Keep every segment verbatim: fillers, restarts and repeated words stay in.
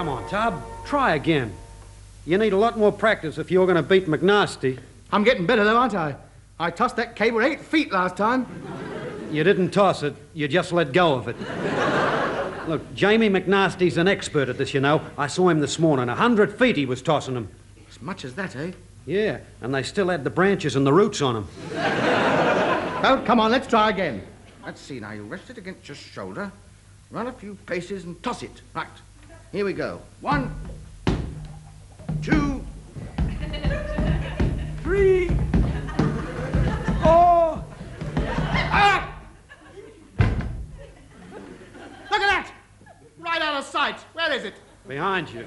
Come on, Tub. Try again. You need a lot more practice if you're going to beat McNasty. I'm getting better, though, aren't I? I tossed that cable eight feet last time. You didn't toss it. You just let go of it. Look, Jamie McNasty's an expert at this, you know. I saw him this morning. A hundred feet he was tossing them. As much as that, eh? Yeah, and they still had the branches and the roots on them. Oh, come on, let's try again. Let's see, now you rest it against your shoulder, run a few paces and toss it. Right, here we go. One, two, three, four. Ah! Look at that! Right out of sight. Where is it? Behind you.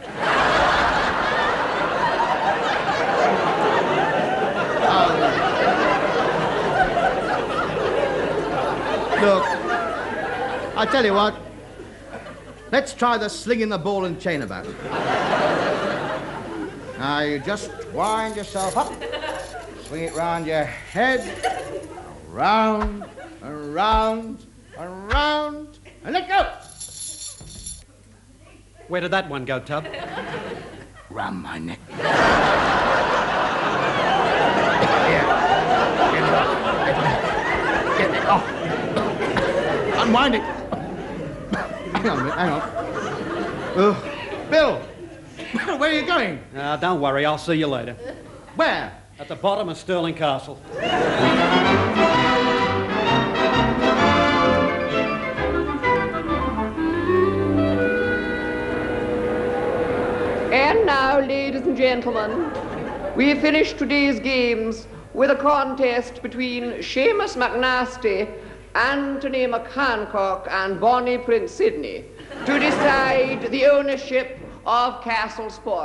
Look, I tell you what, let's try the slinging the ball and chain about. Now you just wind yourself up, swing it round your head, around, around, around, and let go. Where did that one go, Tub? Round my neck. Get it off. Unwind it. Hang on a minute, hang on. Uh, Bill, where are you going? Uh, don't worry, I'll see you later. Where? At the bottom of Stirling Castle. And now, ladies and gentlemen, we finish today's games with a contest between Seamus McNasty, Anthony McHancock, and Bonnie Prince Sidney to decide the ownership of Castle Sport.